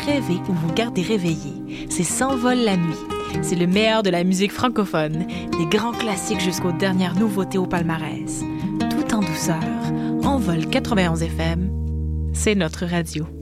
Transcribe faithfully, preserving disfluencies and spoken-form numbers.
rêver ou vous garder réveillé. C'est S'envole la nuit. C'est le meilleur de la musique francophone, des grands classiques jusqu'aux dernières nouveautés au palmarès. Tout en douceur, Envol quatre-vingt-onze F M, c'est notre radio.